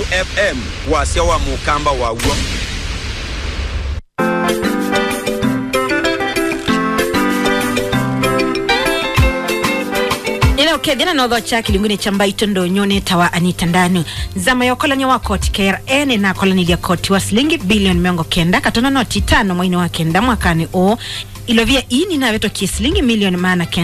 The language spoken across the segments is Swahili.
FM wasia wa mukamba wa uo. Kegena no dhocha kilinguni chamba itondo nyone tawa Anita Ndanu zama yokolanya wa koti KRN na kolani ya koti wa shilingi bilioni 900 katono noti 5 mwini wa kenda mwakani o ilovia ini na veto shilingi milioni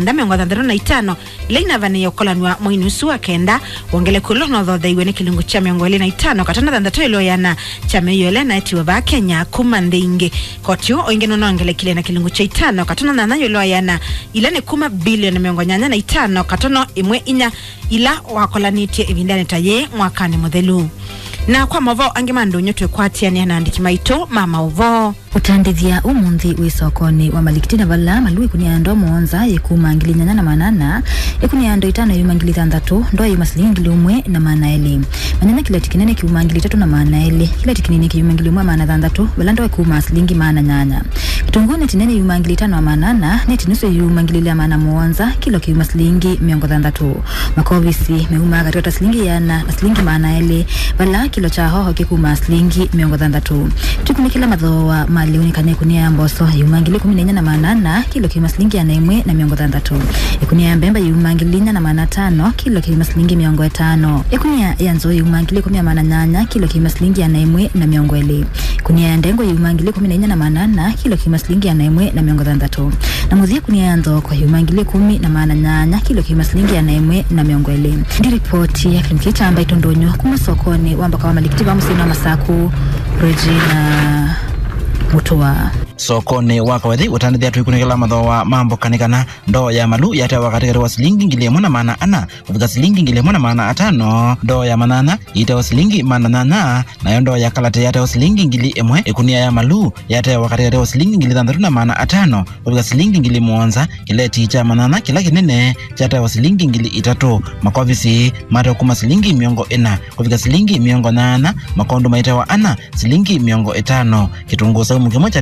935 ile inavane yokolanwa mwini usu wa kenda wongele kulo no dhodha iwene kilungu cha 905 katono dhandato ilo yana chame yole na eti wa Kenya kumandingi koti o ingeno nongele kile na kilungu cha 5 katono na nayo ilo yana ilane kuma bilioni 905 katono imwe inya ila wakolanitie evindane taye mwakani modelu na kwa mavo angemando nyotwe kwatia ni anandiki maito mama uvo utandithia umunthi wisokoni wa malikitina vala malui kuniando monza yekuma ngili nyanya na manana yekuniando 5 yuma ngili 3 ndo yuma shilingi 1 na maana eli manana kila tikinene kiuma ngili 3 na maana eli kila tikinene kiuma ngili 1 maana 3 vala ndo yekuma shilingi maana nyanya kitungone tinene yuma ngili 5 na manana neti nusu yuma ngili ya maana monza kilo kiuma shilingi 3 makovisi meuma katika shilingi yana na shilingi maana eli vala kilo cha hoho kikuma shilingi 3 tukuni kila madhoa mali kane kunia mboso yumangili 14 na manana kilo kima shilingi ya 1 na 3 ikunia mbemba yumangili na maana 5 kilo kima shilingi 5 ikunia yanzo yumangili 10 maana nyanya kilo kima shilingi ya 1 na 2 kunia ndengo yumangili 14 na manana kilo kima shilingi ya 1 na 3 na muzia kunia yanzo kwa yumangili 10 na maana nyanya kilo kima shilingi ya 1 na 2 ndi ripoti ya kimkicha ambayo tondonyo kuma sokoni wamba kwa malikitiba musina masaku Regina Mutua sokoni wakawethi utandithia tuikunekela mathoa mambo kanikana ndo ya malu yatewa katika wa shilingi ngili 1 na maana ana kufika shilingi ngili 1 na maana 5 ndo ya manana itawa shilingi maana 8 na ndo ya kalate yatewa shilingi ngili 1 ikunia ya malu yatewa katika wa shilingi ngili 3 na maana 5 kufika shilingi ngili 1 kile ticha manana kila kinene yatewa shilingi ngili 3 makovisi mata kuma shilingi 400 kufika shilingi 800 makondo maitewa ana shilingi 500 kitunguu saumu kimoja